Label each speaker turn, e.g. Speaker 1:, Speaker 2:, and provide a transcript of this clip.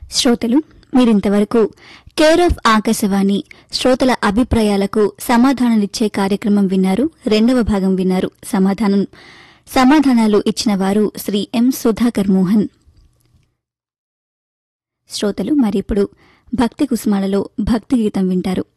Speaker 1: శ్రోతలు మీరింతవరకు care of Akashvani శ్రోతల అభిప్రాయాలకు సమాధానాలిచ్చే కార్యక్రమం విన్నారు. రెండవ భాగం విన్నారు. సమాధానాలు ఇచ్చిన వారు శ్రీ ఎం సుధాకర్ మోహన్. శ్రోతలు మరిప్పుడు భక్తి కుసుమాలలో భక్తి గీతం వింటారు.